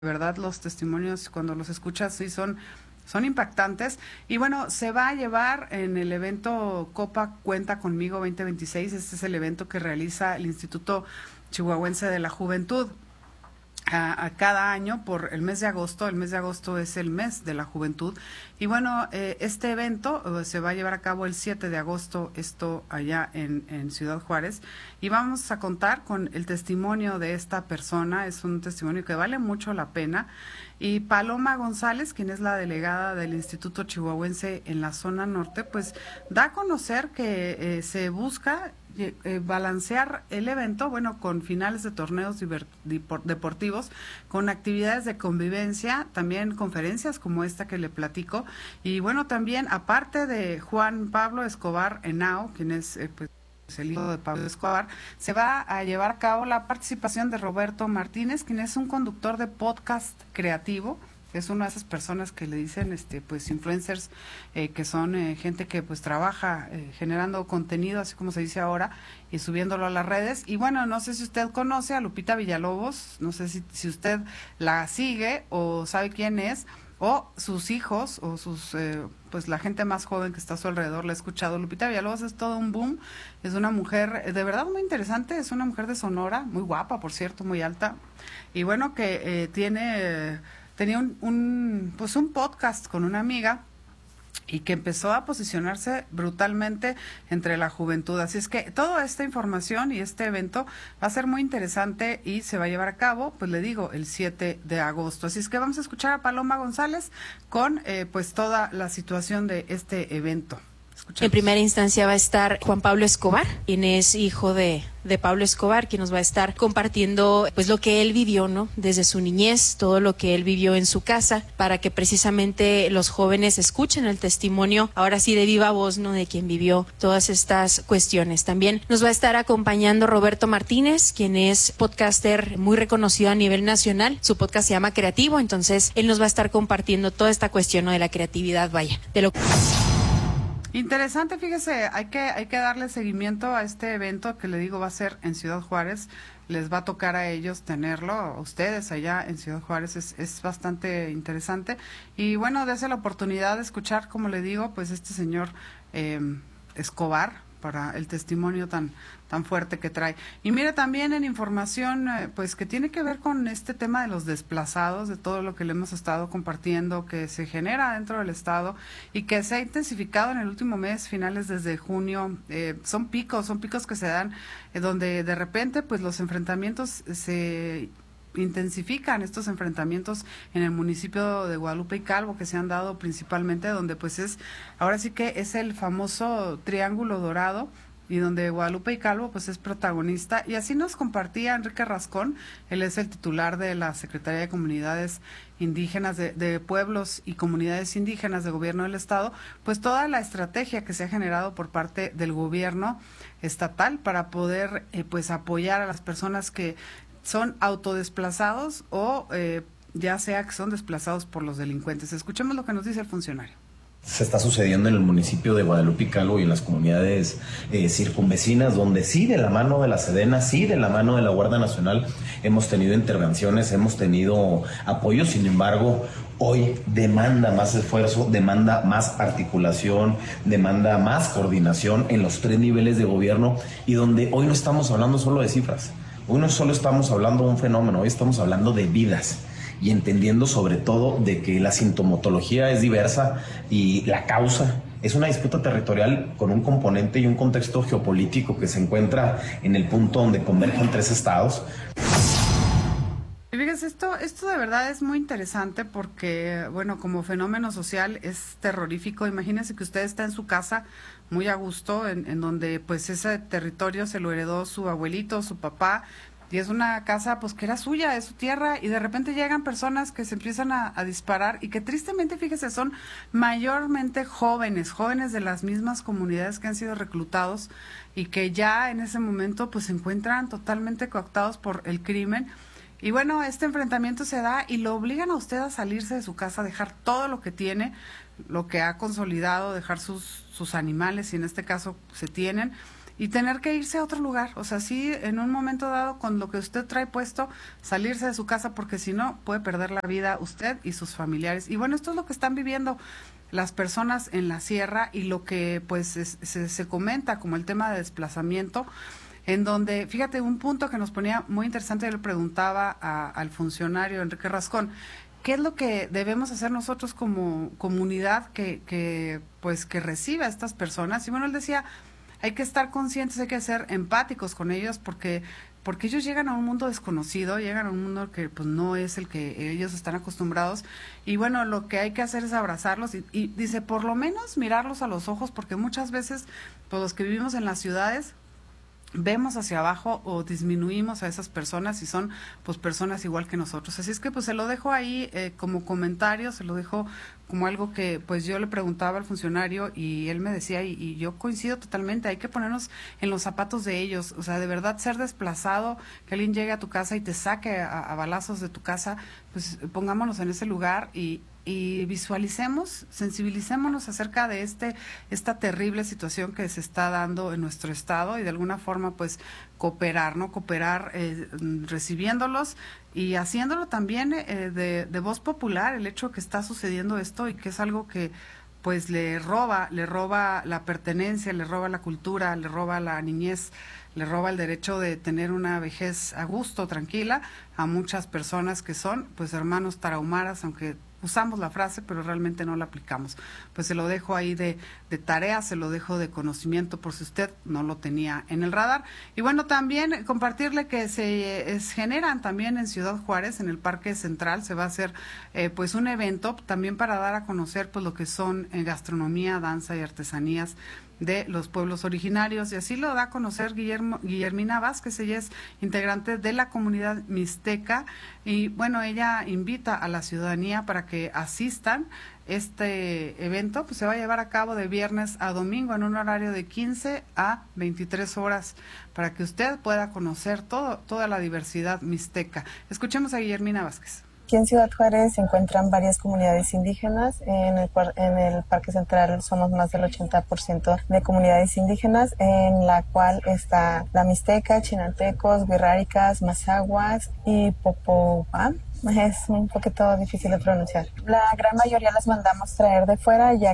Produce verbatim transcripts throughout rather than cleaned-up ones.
verdad los testimonios cuando los escuchas sí son son impactantes. Y bueno, se va a llevar en el evento Copa Cuenta Conmigo veinte veintiséis. Este es el evento que realiza el Instituto Chihuahuense de la Juventud a, a cada año por el mes de agosto. El mes de agosto es el mes de la juventud. Y bueno, eh, este evento eh, se va a llevar a cabo el siete de agosto, esto allá en, en Ciudad Juárez. Y vamos a contar con el testimonio de esta persona. Es un testimonio que vale mucho la pena. Y Paloma González, quien es la delegada del Instituto Chihuahuense en la zona norte, pues da a conocer que eh, se busca eh, balancear el evento, bueno, con finales de torneos deportivos, con actividades de convivencia, también conferencias como esta que le platico. Y bueno, también aparte de Juan Pablo Escobar Henao, quien es eh, pues el hijo de Pablo Escobar, se va a llevar a cabo la participación de Roberto Martínez, quien es un conductor de podcast creativo. Es una de esas personas que le dicen, este, pues, influencers, eh, que son eh, gente que, pues, trabaja eh, generando contenido, así como se dice ahora, y subiéndolo a las redes. Y bueno, no sé si usted conoce a Lupita Villalobos, no sé si, si usted la sigue o sabe quién es, o sus hijos, o sus, eh, pues, la gente más joven que está a su alrededor la ha escuchado. Lupita Villalobos es todo un boom, es una mujer eh, de verdad muy interesante, es una mujer de Sonora, muy guapa, por cierto, muy alta, y bueno, que eh, tiene... Eh, tenía un, un, pues un podcast con una amiga y que empezó a posicionarse brutalmente entre la juventud. Así es que toda esta información y este evento va a ser muy interesante y se va a llevar a cabo, pues le digo, el siete de agosto. Así es que vamos a escuchar a Paloma González con eh, pues toda la situación de este evento. Escuchemos. En primera instancia va a estar Juan Pablo Escobar, quien es hijo de, de Pablo Escobar, quien nos va a estar compartiendo pues lo que él vivió, ¿no? Desde su niñez, todo lo que él vivió en su casa, para que precisamente los jóvenes escuchen el testimonio, ahora sí de viva voz, ¿no? De quien vivió todas estas cuestiones. También nos va a estar acompañando Roberto Martínez, quien es podcaster muy reconocido a nivel nacional. Su podcast se llama Creativo, entonces él nos va a estar compartiendo toda esta cuestión, ¿no? De la creatividad, vaya, de lo que... Interesante, fíjese, hay que hay que darle seguimiento a este evento que le digo va a ser en Ciudad Juárez. Les va a tocar a ellos tenerlo, a ustedes allá en Ciudad Juárez, es, es bastante interesante. Y bueno, dése la oportunidad de escuchar, como le digo, pues este señor eh, Escobar, para el testimonio tan tan fuerte que trae. Y mire, también en información eh, pues que tiene que ver con este tema de los desplazados, de todo lo que le hemos estado compartiendo que se genera dentro del estado y que se ha intensificado en el último mes, finales desde junio. Eh, son picos, son picos que se dan eh, donde de repente pues los enfrentamientos se intensifican, estos enfrentamientos en el municipio de Guadalupe y Calvo, que se han dado principalmente donde pues es, ahora sí que es el famoso Triángulo Dorado, y donde Guadalupe y Calvo pues es protagonista. Y así nos compartía Enrique Rascón, él es el titular de la Secretaría de Comunidades Indígenas, de, de Pueblos y Comunidades Indígenas de Gobierno del Estado, pues toda la estrategia que se ha generado por parte del gobierno estatal para poder eh, pues apoyar a las personas que son autodesplazados o eh, ya sea que son desplazados por los delincuentes. Escuchemos lo que nos dice el funcionario. Se está sucediendo en el municipio de Guadalupe y Calvo y en las comunidades eh, circunvecinas, donde sí, de la mano de la Sedena, sí, de la mano de la Guardia Nacional, hemos tenido intervenciones, hemos tenido apoyo. Sin embargo, hoy demanda más esfuerzo, demanda más articulación, demanda más coordinación en los tres niveles de gobierno, y donde hoy no estamos hablando solo de cifras, hoy no solo estamos hablando de un fenómeno, hoy estamos hablando de vidas. Y entendiendo sobre todo de que la sintomatología es diversa y la causa es una disputa territorial con un componente y un contexto geopolítico que se encuentra en el punto donde convergen tres estados. Fíjese, esto, esto de verdad es muy interesante porque, bueno, como fenómeno social es terrorífico. Imagínense que usted está en su casa muy a gusto, en, en donde pues ese territorio se lo heredó su abuelito, su papá, y es una casa pues que era suya, es su tierra, y de repente llegan personas que se empiezan a, a disparar y que tristemente, fíjese, son mayormente jóvenes, jóvenes de las mismas comunidades que han sido reclutados y que ya en ese momento pues se encuentran totalmente cooptados por el crimen. Y bueno, este enfrentamiento se da y lo obligan a usted a salirse de su casa, dejar todo lo que tiene, lo que ha consolidado, dejar sus, sus animales, y en este caso se tienen, y tener que irse a otro lugar. O sea, sí, en un momento dado, con lo que usted trae puesto, salirse de su casa, porque si no, puede perder la vida usted y sus familiares. Y bueno, esto es lo que están viviendo las personas en la sierra y lo que pues es, se, se comenta como el tema de desplazamiento, en donde, fíjate, un punto que nos ponía muy interesante, yo le preguntaba a, al funcionario Enrique Rascón, ¿qué es lo que debemos hacer nosotros como comunidad que, que pues que recibe a estas personas? Y bueno, él decía, hay que estar conscientes, hay que ser empáticos con ellos, porque porque ellos llegan a un mundo desconocido, llegan a un mundo que pues no es el que ellos están acostumbrados, y bueno, lo que hay que hacer es abrazarlos y, y dice, por lo menos mirarlos a los ojos, porque muchas veces pues los que vivimos en las ciudades vemos hacia abajo o disminuimos a esas personas y son pues personas igual que nosotros. Así es que pues se lo dejo ahí eh, como comentario, se lo dejo como algo que pues yo le preguntaba al funcionario y él me decía, y, y yo coincido totalmente, hay que ponernos en los zapatos de ellos, o sea, de verdad ser desplazado, que alguien llegue a tu casa y te saque a, a balazos de tu casa, pues pongámonos en ese lugar y y visualicemos, sensibilicémonos acerca de este esta terrible situación que se está dando en nuestro estado y de alguna forma pues cooperar, ¿no? Cooperar eh, recibiéndolos y haciéndolo también eh, de, de voz popular, el hecho que está sucediendo esto y que es algo que pues le roba, le roba la pertenencia, le roba la cultura, le roba la niñez, le roba el derecho de tener una vejez a gusto, tranquila, a muchas personas que son pues hermanos tarahumaras, aunque usamos la frase, pero realmente no la aplicamos. Pues se lo dejo ahí de, de tarea, se lo dejo de conocimiento por si usted no lo tenía en el radar. Y bueno, también compartirle que se es, generan también en Ciudad Juárez, en el Parque Central, se va a hacer eh, pues un evento también para dar a conocer pues lo que son eh, gastronomía, danza y artesanías de los pueblos originarios, y así lo da a conocer Guillermo, Guillermina Vázquez. Ella es integrante de la comunidad mixteca y bueno, ella invita a la ciudadanía para que asistan. Este evento pues se va a llevar a cabo de viernes a domingo en un horario de quince a veintitrés horas para que usted pueda conocer todo, toda la diversidad mixteca. Escuchemos a Guillermina Vázquez. Aquí en Ciudad Juárez se encuentran varias comunidades indígenas. En el, en el Parque Central somos más del ochenta por ciento de comunidades indígenas, en la cual está la Mixteca, Chinantecos, Guirráricas, Mazaguas y Popobá. Es un poquito difícil de pronunciar. La gran mayoría las mandamos traer de fuera ya.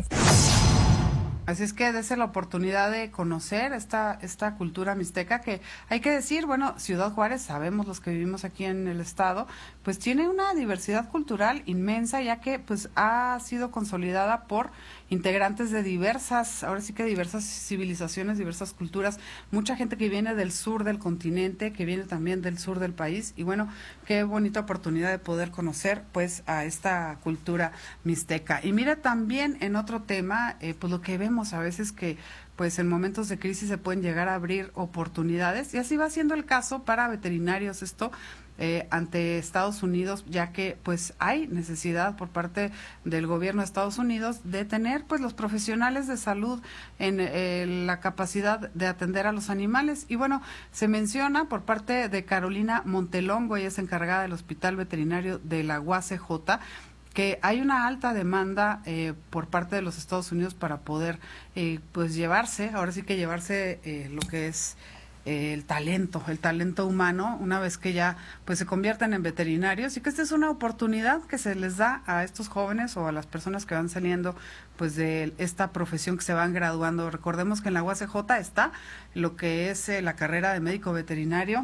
Así es que dése la oportunidad de conocer esta esta cultura mixteca que hay que decir, bueno, Ciudad Juárez, sabemos los que vivimos aquí en el estado, pues tiene una diversidad cultural inmensa, ya que pues ha sido consolidada por integrantes de diversas, ahora sí que diversas civilizaciones, diversas culturas, mucha gente que viene del sur del continente, que viene también del sur del país, y bueno, qué bonita oportunidad de poder conocer pues a esta cultura mixteca. Y mira también en otro tema, eh, pues lo que vemos a veces que pues en momentos de crisis se pueden llegar a abrir oportunidades, y así va siendo el caso para veterinarios esto eh, ante Estados Unidos, ya que pues hay necesidad por parte del gobierno de Estados Unidos de tener pues los profesionales de salud en eh, la capacidad de atender a los animales. Y bueno, se menciona por parte de Carolina Montelongo, ella es encargada del Hospital Veterinario de la U A C J, que hay una alta demanda eh, por parte de los Estados Unidos para poder eh, pues llevarse, ahora sí que llevarse eh, lo que es eh, el talento, el talento humano, una vez que ya pues se convierten en veterinarios, y que esta es una oportunidad que se les da a estos jóvenes o a las personas que van saliendo pues de esta profesión, que se van graduando. Recordemos que en la U A C J está lo que es eh, la carrera de médico veterinario,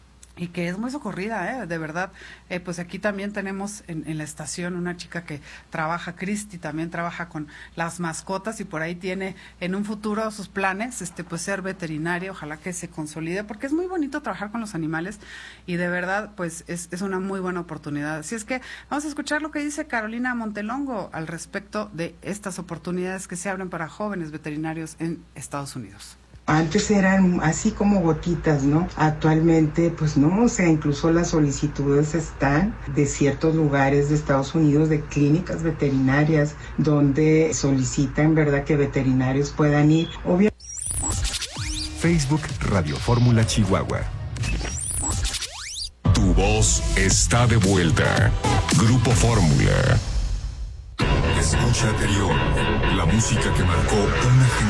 y que es muy socorrida, ¿eh? De verdad. Eh, pues aquí también tenemos en, en la estación una chica que trabaja, Cristi, también trabaja con las mascotas, y por ahí tiene en un futuro sus planes, este pues ser veterinaria, ojalá que se consolide, porque es muy bonito trabajar con los animales, y de verdad pues es, es una muy buena oportunidad. Así es que vamos a escuchar lo que dice Carolina Montelongo al respecto de estas oportunidades que se abren para jóvenes veterinarios en Estados Unidos. Antes eran así como gotitas, ¿no? Actualmente, pues no, o sea, incluso las solicitudes están de ciertos lugares de Estados Unidos, de clínicas veterinarias, donde solicitan, ¿verdad?, que veterinarios puedan ir. Obvio. Facebook Radio Fórmula Chihuahua. Tu voz está de vuelta. Grupo Fórmula. Escucha anterior, la música que marcó una generación.